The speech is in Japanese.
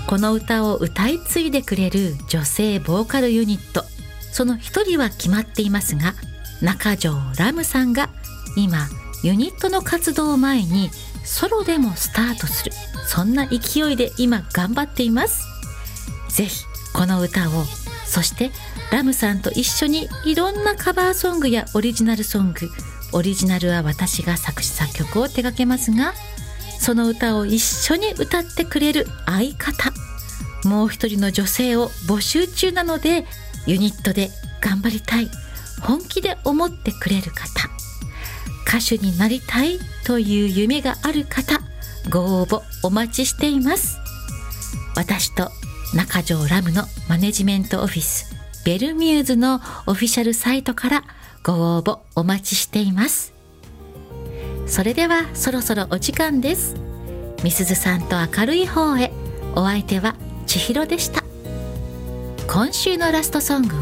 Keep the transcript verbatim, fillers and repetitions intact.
この歌を歌い継いでくれる女性ボーカルユニット、その一人は決まっていますが、中条ラムさんが今ユニットの活動を前にソロでもスタートする、そんな勢いで今頑張っています。ぜひこの歌を、そしてラムさんと一緒にいろんなカバーソングやオリジナルソング、オリジナルは私が作詞作曲を手掛けますが、その歌を一緒に歌ってくれる相方、もう一人の女性を募集中なので、ユニットで頑張りたい、本気で思ってくれる方、歌手になりたいという夢がある方、ご応募お待ちしています。私と中条ラムのマネジメントオフィスベルミューズのオフィシャルサイトからご応募お待ちしています。それではそろそろお時間です。みすずさんと明るい方へ、お相手は千尋でした。今週のラストソング